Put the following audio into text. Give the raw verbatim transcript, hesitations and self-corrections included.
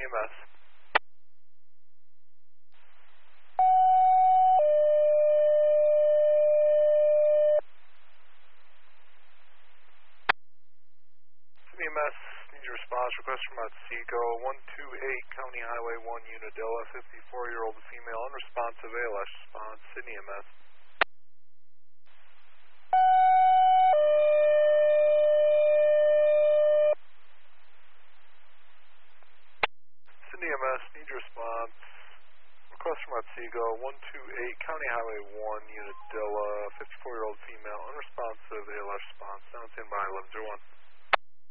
M S. City M S, need your response. Request from Otsego, one two eight County Highway one, Unadilla, fifty-four-year-old female, unresponsive, A L S response, Sydney M S. Sydney M S, need your response. Request from Otsego, one two eight County Highway one, Unadilla, fifty-four-year-old female, unresponsive, A L S response, now it's in by eleven oh one.